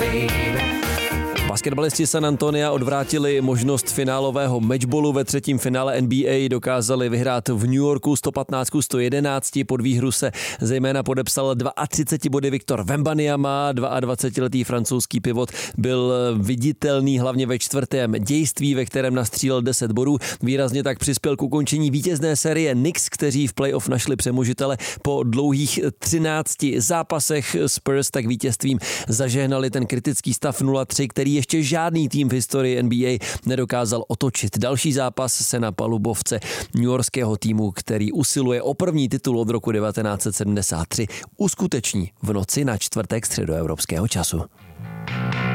Basketbalisti San Antonia odvrátili možnost finálového matchballu. Ve třetím finále NBA dokázali vyhrát v New Yorku 115-111. Pod výhru se zejména podepsal 32 body Victor Wembanyama. 22letý francouzský pivot byl viditelný hlavně ve čtvrtém dějství, ve kterém nastřílel 10 bodů. Výrazně tak přispěl k ukončení vítězné série Knicks, kteří v playoff našli přemožitele po dlouhých 13 zápasech. Spurs tak vítězstvím zažehnali ten kritický stav 0-3, který ještě žádný tým v historii NBA nedokázal otočit. Další zápas se na palubovce newyorského týmu, který usiluje o první titul od roku 1973, uskuteční v noci na čtvrtek středoevropského času.